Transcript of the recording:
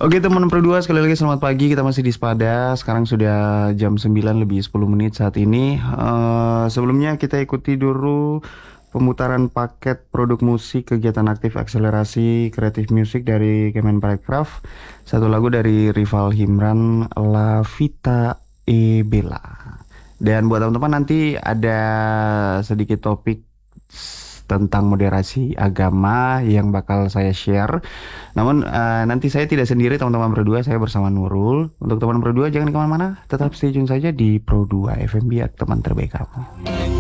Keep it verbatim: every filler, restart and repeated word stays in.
Oke teman Pro dua, sekali lagi selamat pagi. Kita masih di Spada. Sekarang sudah jam sembilan lebih sepuluh menit saat ini. Eh, sebelumnya kita ikuti dulu pemutaran paket produk musik kegiatan aktif akselerasi kreatif musik dari Kemenparekraf. Satu lagu dari Rival Himran, La Vita e Bella. Dan buat teman-teman nanti ada sedikit topik s- tentang moderasi agama yang bakal saya share. Namun eh, nanti saya tidak sendiri teman-teman berdua, saya bersama Nurul. Untuk teman berdua jangan kemana-mana, tetap stay tune saja di Pro dua F M biar teman terbaik kamu.